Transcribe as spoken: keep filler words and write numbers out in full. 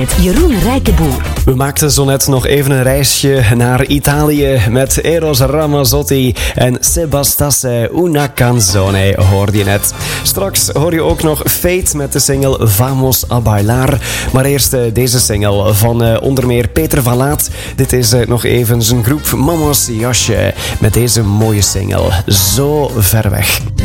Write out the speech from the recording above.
met Jeroen Rijkenboer. We maakten zo net nog even een reisje naar Italië met Eros Ramazzotti en Se bastasse una canzone, hoorde je net. Straks hoor je ook nog Fate met de single Vamos a bailar. Maar eerst uh, deze single van uh, onder meer Peter van Laat. Dit is uh, nog even zijn groep Mama's Jasje met deze mooie single Zo ver weg.